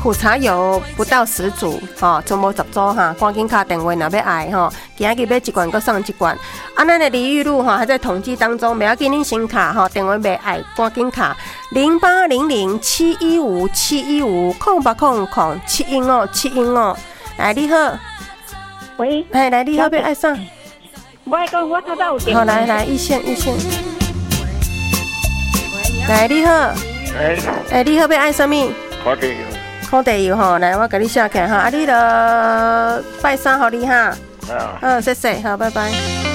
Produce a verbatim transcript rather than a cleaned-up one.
苦茶油不到十组，吼，全部十组哈，赶紧打电话若要爱吼，今日买一罐，搁送一罐。啊，咱的李玉露哈还在统计当中，不要紧，恁先卡吼，电话要爱，赶紧卡零八零零七一五七一五空八空空七一五七一五。来，你好， 喂， 哎，来，你好，要爱啥？ 我爱讲，我头早有电。 好，来来，一线一线。来，你好， 哎， 哎，你好，要爱啥物？ 我给好地油吼，来，我给你写起来哈，啊，你的拜三互你哈， 啊。 嗯，谢谢，好，拜拜。